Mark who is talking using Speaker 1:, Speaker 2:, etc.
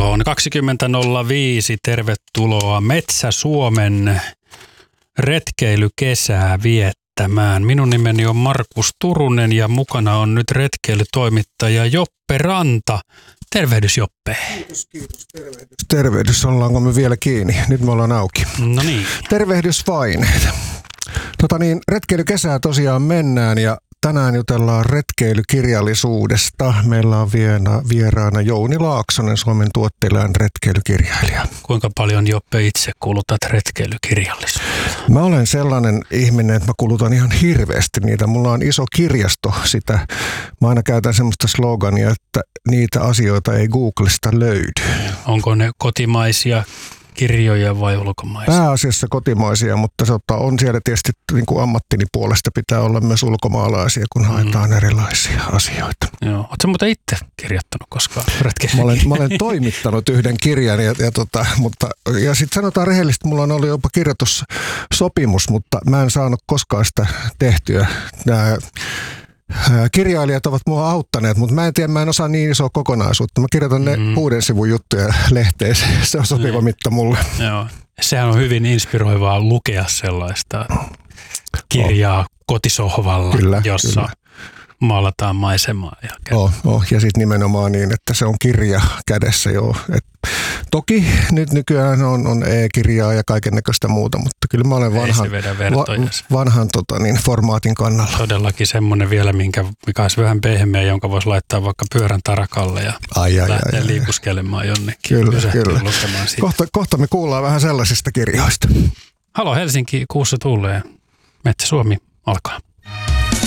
Speaker 1: numeroon 2005. Tervetuloa Metsä-Suomen retkeilykesää viettämään. Minun nimeni on Markus Turunen ja mukana on nyt retkeilytoimittaja Joppe Ranta. Tervehdys, Joppe.
Speaker 2: Kiitos, tervehdys. Tervehdys, ollaanko me vielä kiinni? Nyt me ollaan auki.
Speaker 1: No niin.
Speaker 2: Tervehdys vain. Retkeilykesää tosiaan mennään ja tänään jutellaan retkeilykirjallisuudesta. Meillä on vieraana Jouni Laaksonen, Suomen tuottelijan retkeilykirjailija. Kuinka
Speaker 1: paljon, Joppe, itse kulutat retkeilykirjallisuutta?
Speaker 2: Mä olen sellainen ihminen, että mä kulutan ihan hirveästi niitä. Mulla on iso kirjasto sitä. Mä aina käytän semmoista slogania, että niitä asioita ei Googlesta löydy.
Speaker 1: Onko ne kotimaisia kirjoja vai ulkomaisia?
Speaker 2: Pääasiassa kotimaisia, mutta on siellä tietysti niin kuin ammattini puolesta pitää olla myös ulkomaalaisia, kun haetaan erilaisia asioita.
Speaker 1: Joo. Oletko muuten itse kirjoittanut koskaan
Speaker 2: Mä olen toimittanut yhden kirjan ja sitten sanotaan rehellisesti, mulla on ollut jopa kirjoitussopimus, mutta mä en saanut koskaan sitä tehtyä. Kirjailijat ovat mua auttaneet, mutta mä en osaa niin isoa kokonaisuutta. Mä kirjoitan ne 6 sivun juttuja lehteen. Se on sopiva mitta mulle.
Speaker 1: Joo. Sehän on hyvin inspiroivaa lukea sellaista kirjaa kotisohvalla, jossa maalataan maisemaa.
Speaker 2: Ja sitten nimenomaan niin, että se on kirja kädessä. Joo. Toki nyt nykyään on e-kirjaa ja kaikennäköistä muuta, mutta kyllä mä olen vanhan formaatin kannalla.
Speaker 1: Todellakin semmoinen vielä, mikä olisi vähän pehmeä, jonka voisi laittaa vaikka pyörän tarakalle ja lähteä liikuskelemaan jonnekin.
Speaker 2: Kyllä. Kohta me kuullaan vähän sellaisista kirjoista.
Speaker 1: Halo Helsinki, kuussa tulee. Metsä-Suomi alkaa.